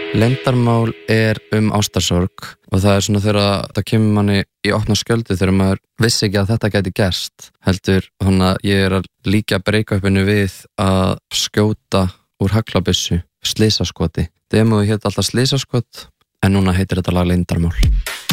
Leyndarmál ástarsorg og það svona þegar það kemur manni í opna skjöldu þegar maður vissi ekki að þetta gæti gerst heldur, þannig að ég að líka break-upinu við að skjóta úr haglabyssu, slysaskoti. Demóið hét alltaf slysaskot en núna heitir þetta lag Leyndarmál.